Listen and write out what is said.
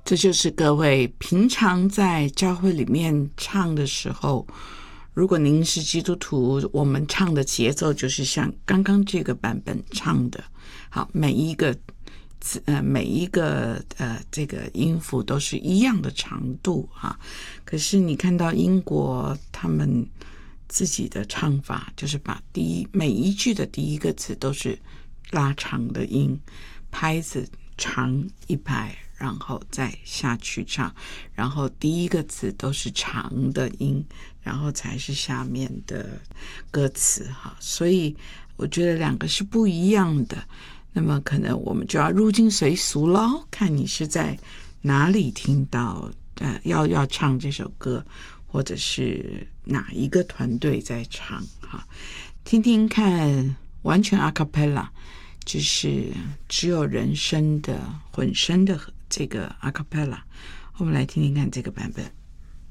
这就是各位平常在教会里面唱的时候，如果您是基督徒，我们唱的节奏就是像刚刚这个版本唱的。好，每一个这个音符都是一样的长度哈。可是你看到英国他们自己的唱法，就是把每一句的第一个字都是拉长的音，拍子长一拍，然后再下去唱，然后第一个字都是长的音，然后才是下面的歌词哈。所以我觉得两个是不一样的。那么可能我们就要入境随俗咯，看你是在哪里听到要唱这首歌，或者是哪一个团队在唱哈。听听看完全 a cappella， 就是只有人声的混声的这个 a cappella， 我们来听听看这个版本。